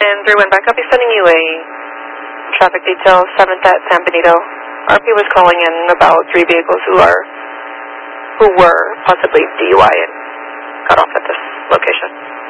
And 3-1 back, I'll be sending you a traffic detail, 7th at San Benito. RP was calling in about 3 vehicles who were possibly DUI and got off at this location.